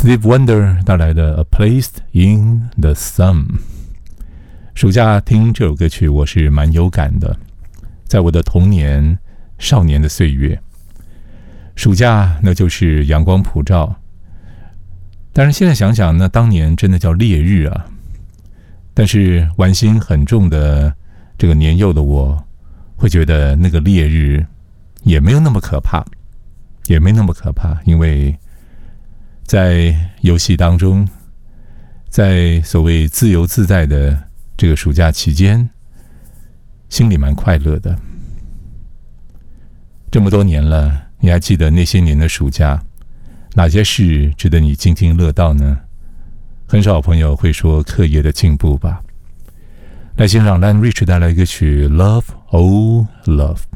Steve Wonder 带来的 A Place in the Sun。 暑假听这首歌曲我是蛮有感的，在我的童年少年的岁月，暑假那就是阳光普照。但是现在想想，那当年真的叫烈日啊。但是玩心很重的这个年幼的我，会觉得那个烈日也没有那么可怕，因为在游戏当中，在所谓自由自在的这个暑假期间，心里蛮快乐的。这么多年了，你还记得那些年的暑假，哪些事值得你津津乐道呢？很少朋友会说课业的进步吧。来欣赏 Lionel Richie 带来一个曲 Love Oh Love。